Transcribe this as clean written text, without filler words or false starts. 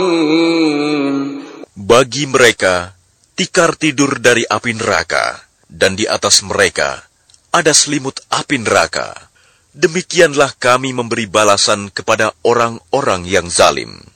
Bagi mereka, tikar tidur dari api neraka, dan di atas mereka ada selimut api neraka. Demikianlah kami memberi balasan kepada orang-orang yang zalim.